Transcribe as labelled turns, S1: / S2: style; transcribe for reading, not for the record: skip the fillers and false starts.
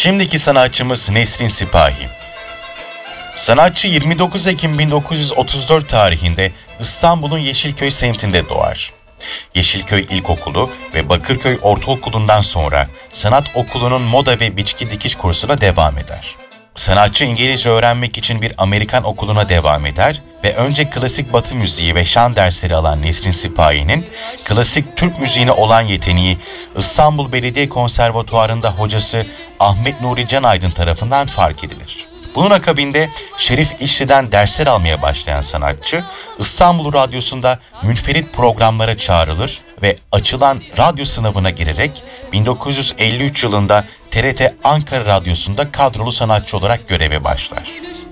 S1: Şimdiki sanatçımız Nesrin Sipahi. Sanatçı 29 Ekim 1934 tarihinde İstanbul'un Yeşilköy semtinde doğar. Yeşilköy İlkokulu ve Bakırköy Ortaokulu'ndan sonra sanat okulunun moda ve biçki dikiş kursuna devam eder. Sanatçı İngilizce öğrenmek için bir Amerikan okuluna devam eder ve önce klasik Batı müziği ve şan dersleri alan Nesrin Sipahi'nin klasik Türk müziğine olan yeteneği İstanbul Belediye Konservatuvarı'nda hocası Ahmet Nuri Canaydın tarafından fark edilir. Bunun akabinde Şerif İşli'den dersler almaya başlayan sanatçı, İstanbul Radyosu'nda münferit programlara çağrılır ve açılan radyo sınavına girerek 1953 yılında TRT Ankara Radyosu'nda kadrolu sanatçı olarak göreve başlar.